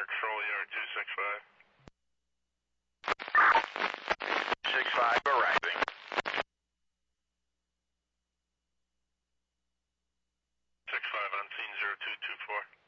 control, yard 265. 65 arriving. 65 on scene 0224.